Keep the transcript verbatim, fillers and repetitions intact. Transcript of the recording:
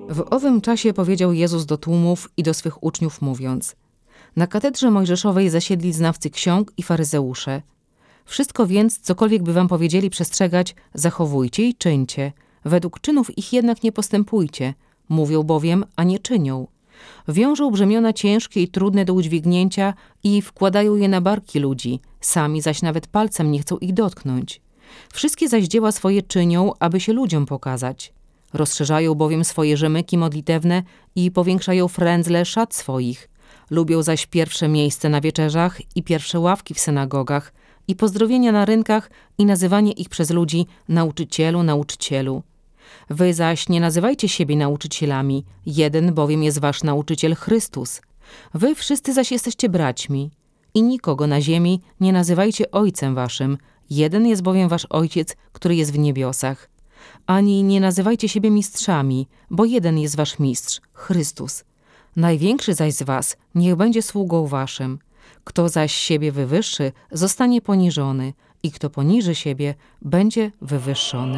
W owym czasie powiedział Jezus do tłumów i do swych uczniów mówiąc: na katedrze mojżeszowej zasiedli znawcy ksiąg i faryzeusze. Wszystko więc, cokolwiek by wam powiedzieli przestrzegać, zachowujcie i czyńcie. Według czynów ich jednak nie postępujcie. Mówią bowiem, a nie czynią. Wiążą brzemiona ciężkie i trudne do udźwignięcia i wkładają je na barki ludzi, sami zaś nawet palcem nie chcą ich dotknąć. Wszystkie zaś dzieła swoje czynią, aby się ludziom pokazać. Rozszerzają bowiem swoje rzemyki modlitewne i powiększają frędzle szat swoich. Lubią zaś pierwsze miejsce na wieczerzach i pierwsze ławki w synagogach i pozdrowienia na rynkach i nazywanie ich przez ludzi nauczycielu, nauczycielu. Wy zaś nie nazywajcie siebie nauczycielami, jeden bowiem jest wasz nauczyciel Chrystus. Wy wszyscy zaś jesteście braćmi. I nikogo na ziemi nie nazywajcie ojcem waszym, jeden jest bowiem wasz ojciec, który jest w niebiosach. Ani nie nazywajcie siebie mistrzami, bo jeden jest wasz mistrz, Chrystus. Największy zaś z was niech będzie sługą waszym. Kto zaś siebie wywyższy, zostanie poniżony i kto poniży siebie, będzie wywyższony.